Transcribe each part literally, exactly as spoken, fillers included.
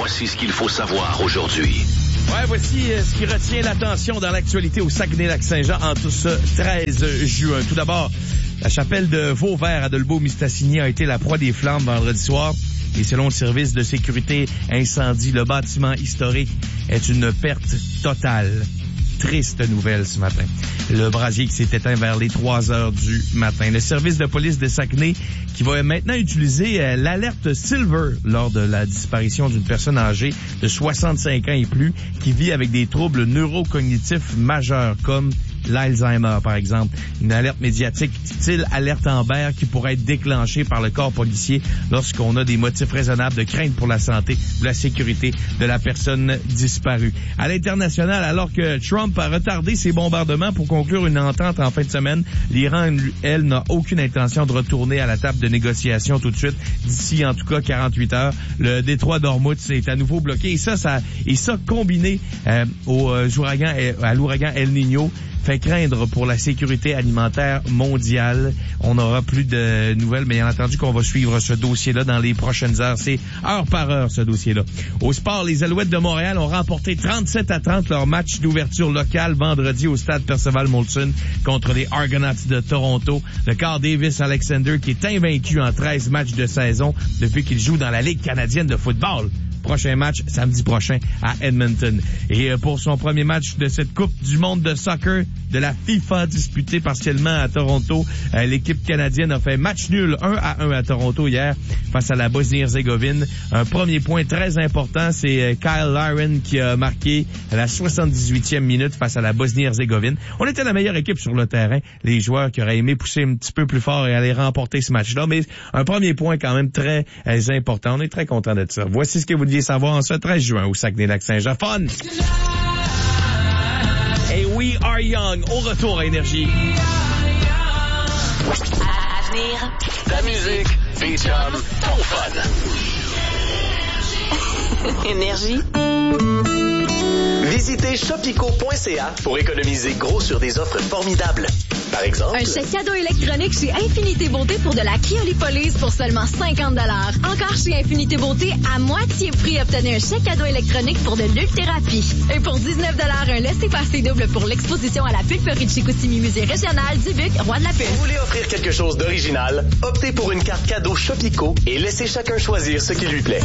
Voici ce qu'il faut savoir aujourd'hui. Ouais, voici euh, ce qui retient l'attention dans l'actualité au Saguenay-Lac-Saint-Jean en tout ce treize juin. Tout d'abord, la chapelle de Vauvert à Dolbeau-Mistassini a été la proie des flammes vendredi soir. Et selon le service de sécurité incendie, le bâtiment historique est une perte totale. Triste nouvelle ce matin. Le brasier qui s'est éteint vers les trois heures du matin. Le service de police de Saguenay qui va maintenant utiliser euh, l'alerte Silver lors de la disparition d'une personne âgée de soixante-cinq ans et plus qui vit avec des troubles neurocognitifs majeurs comme l'Alzheimer, par exemple. Une alerte médiatique style alerte Amber qui pourrait être déclenchée par le corps policier lorsqu'on a des motifs raisonnables de crainte pour la santé ou la sécurité de la personne disparue. À l'international, alors que Trump a retardé ses bombardements pour conclure une entente en fin de semaine, l'Iran, elle, n'a aucune intention de retourner à la table de négociation tout de suite, d'ici en tout cas quarante-huit heures. Le détroit d'Ormuz est à nouveau bloqué et ça, ça, et ça combiné euh, au euh, ouragan, à l'ouragan El Niño, fait craindre pour la sécurité alimentaire mondiale. On n'aura plus de nouvelles, mais bien entendu qu'on va suivre ce dossier-là dans les prochaines heures. C'est heure par heure, ce dossier-là. Au sport, les Alouettes de Montréal ont remporté trente-sept à trente leur match d'ouverture locale vendredi au stade Percival Molson contre les Argonauts de Toronto. Le Carl Davis Alexander qui est invaincu en treize matchs de saison depuis qu'il joue dans la Ligue canadienne de football. Prochain match samedi prochain à Edmonton. Et pour son premier match de cette Coupe du monde de soccer de la FIFA disputée partiellement à Toronto, l'équipe canadienne a fait match nul un à un à Toronto hier face à la Bosnie-Herzégovine. Un premier point très important, c'est Kyle Larin qui a marqué à la soixante-dix-huitième minute face à la Bosnie-Herzégovine. On était la meilleure équipe sur le terrain. Les joueurs qui auraient aimé pousser un petit peu plus fort et aller remporter ce match-là, mais un premier point quand même très important. On est très content de ça. Voici ce que vous deviez savoir en ce treize juin au Saguenay-Lac-Saint-Jean. Fun! Et We Are Young, au retour à Énergie. À venir, la musique, des jams, ton fun. Énergie. Visitez shopico point c a pour économiser gros sur des offres formidables. Par exemple, un chèque cadeau électronique chez Infinité Beauté pour de la Kyolipolise pour seulement cinquante dollars. Encore chez Infinité Beauté, à moitié prix, obtenez un chèque cadeau électronique pour de l'ulthérapie. Et pour dix-neuf dollars, un laissez-passer double pour l'exposition à la pulperie de Chicoutimi, musée régional du Buc, roi de la Pulpe. Vous voulez offrir quelque chose d'original? Optez pour une carte cadeau Shopico et laissez chacun choisir ce qui lui plaît.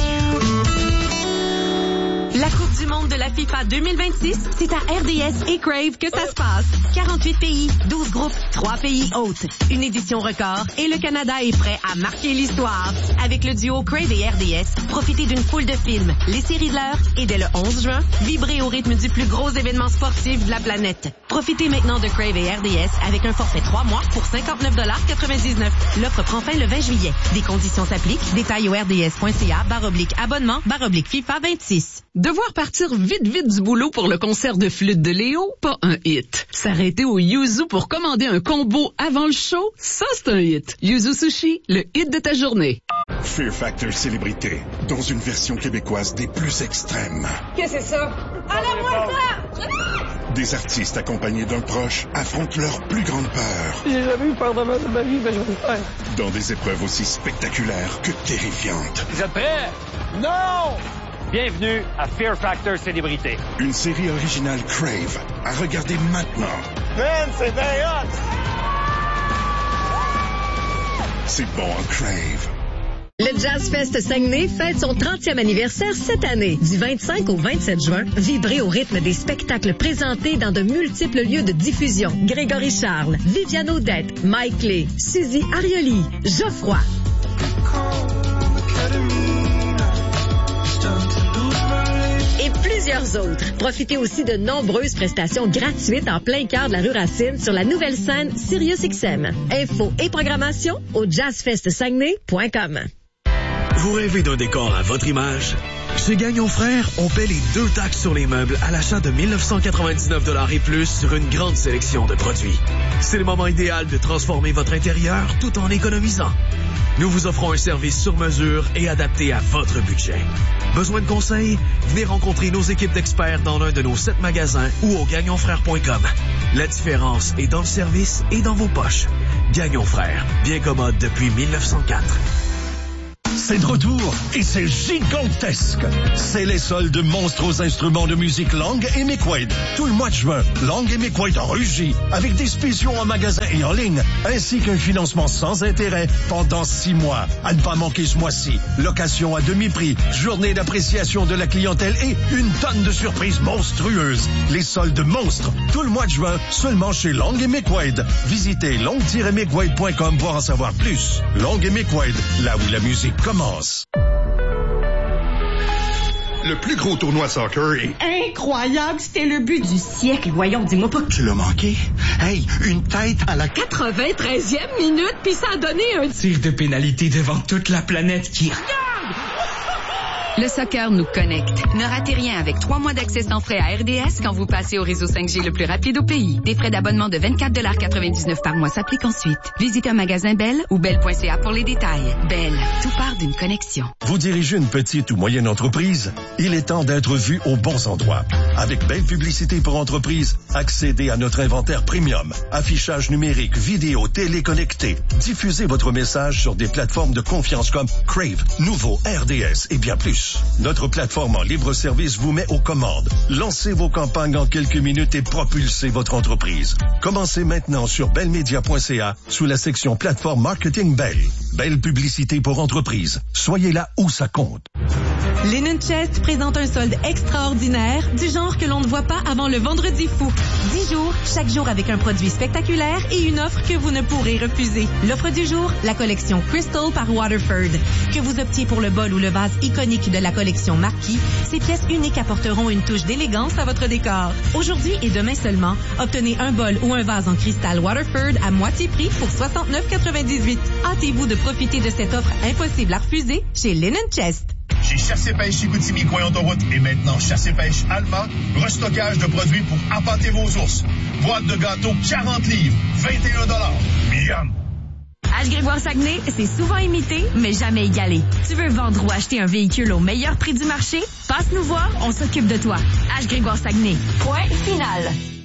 La Coupe du monde de la FIFA deux mille vingt-six, c'est à R D S et Crave que ça se passe. quarante-huit pays, douze groupes, trois pays hôtes. Une édition record et le Canada est prêt à marquer l'histoire. Avec le duo Crave et R D S, profitez d'une foule de films, les séries de l'heure et dès le onze juin, vibrez au rythme du plus gros événement sportif de la planète. Profitez maintenant de Crave et R D S avec un forfait trois mois pour cinquante-neuf dollars quatre-vingt-dix-neuf. L'offre prend fin le vingt juillet. Des conditions s'appliquent. Détails au rds.ca barre oblique abonnement barre oblique FIFA vingt-six. Devoir partir vite vite du boulot pour le concert de flûte de Léo, pas un hit. S'arrêter au Yuzu pour commander un combo avant le show, ça c'est un hit. Yuzu Sushi, le hit de ta journée. Fear Factor Célébrité, dans une version québécoise des plus extrêmes. Qu'est-ce que c'est ça? Enlève-moi ça! Des artistes accompagnés d'un proche affrontent leur plus grande peur. J'ai jamais eu peur de ma vie, mais je vais le faire. Dans des épreuves aussi spectaculaires que terrifiantes. Vous êtes prêts? Non! Bienvenue à Fear Factor Célébrité. Une série originale Crave à regarder maintenant. Man, c'est bien hot! C'est bon en Crave. Le Jazz Fest Saguenay fête son trentième anniversaire cette année. Du vingt-cinq au vingt-sept juin, vibrez au rythme des spectacles présentés dans de multiples lieux de diffusion. Grégory Charles, Viviane Odette, Mike Lay, Suzy Arioli, Geoffroy. Et plusieurs autres. Profitez aussi de nombreuses prestations gratuites en plein cœur de la rue Racine sur la nouvelle scène Sirius X M. Infos et programmation au jazz fest saguenay point com. Vous rêvez d'un décor à votre image? Chez Gagnon Frères, on paie les deux taxes sur les meubles à l'achat de mille neuf cent quatre-vingt-dix-neuf dollars et plus sur une grande sélection de produits. C'est le moment idéal de transformer votre intérieur tout en économisant. Nous vous offrons un service sur mesure et adapté à votre budget. Besoin de conseils? Venez rencontrer nos équipes d'experts dans l'un de nos sept magasins ou au gagnon frères point com. La différence est dans le service et dans vos poches. Gagnon Frères, bien commode depuis mille neuf cent quatre. c'est de retour et c'est gigantesque. C'est les soldes monstres aux instruments de musique Lang et McQuaid. Tout le mois de juin, Lang et McQuaid rugit avec des spéciaux en magasin et en ligne, ainsi qu'un financement sans intérêt pendant six mois. À ne pas manquer ce mois-ci. Location à demi-prix, journée d'appréciation de la clientèle et une tonne de surprises monstrueuses. Les soldes monstres, tout le mois de juin, seulement chez Lang et McQuaid. Visitez lang tiret mcquaid point com pour en savoir plus. Lang et McQuaid, là où la musique commence. Le plus gros tournoi soccer est... Incroyable, c'était le but du siècle. Voyons, dis-moi pas que... Tu l'as manqué? Hey, une tête à la... quatre-vingt-treizième minute, puis ça a donné un... tir de pénalité devant toute la planète qui regarde! Le soccer nous connecte. Ne ratez rien avec trois mois d'accès sans frais à R D S quand vous passez au réseau cinq G le plus rapide au pays. Des frais d'abonnement de vingt-quatre dollars quatre-vingt-dix-neuf par mois s'appliquent ensuite. Visitez un magasin Bell ou bell point c a pour les détails. Bell, tout part d'une connexion. Vous dirigez une petite ou moyenne entreprise? Il est temps d'être vu aux bons endroits. Avec Belle Publicité pour entreprise, accédez à notre inventaire premium, affichage numérique, vidéo, téléconnecté. Diffusez votre message sur des plateformes de confiance comme Crave, Nouveau, R D S et bien plus. Notre plateforme en libre service vous met aux commandes. Lancez vos campagnes en quelques minutes et propulsez votre entreprise. Commencez maintenant sur bell media point c a sous la section plateforme marketing Bell. Belle Publicité pour entreprise. Soyez là où ça compte. Linen Chest présente un solde extraordinaire, du genre que l'on ne voit pas avant le vendredi fou. Dix jours, chaque jour avec un produit spectaculaire et une offre que vous ne pourrez refuser. L'offre du jour, la collection Crystal par Waterford. Que vous optiez pour le bol ou le vase iconique de la collection Marquis, ces pièces uniques apporteront une touche d'élégance à votre décor. Aujourd'hui et demain seulement, obtenez un bol ou un vase en cristal Waterford à moitié prix pour soixante-neuf quatre-vingt-dix-huit. Hâtez-vous de profiter de cette offre impossible à refuser chez Linen Chest. Chez Chassé-Pêche Chicoutimi Coin Autoroute et maintenant Chassé-Pêche Alma, restockage de produits pour appâter vos ours. Boîte de gâteaux quarante livres, vingt et un dollars. Miam! H. Grégoire Saguenay, c'est souvent imité, mais jamais égalé. Tu veux vendre ou acheter un véhicule au meilleur prix du marché? Passe nous voir, on s'occupe de toi. H. Grégoire Saguenay. Point final.